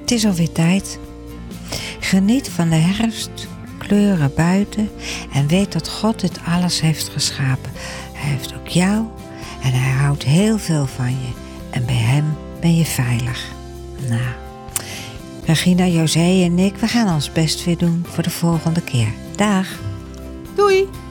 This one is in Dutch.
Het is alweer tijd. Geniet van de herfstkleuren buiten en weet dat God dit alles heeft geschapen. Hij heeft ook jou en hij houdt heel veel van je. En bij hem ben je veilig. Nou, Regina, José en ik, we gaan ons best weer doen voor de volgende keer. Dag. Doei!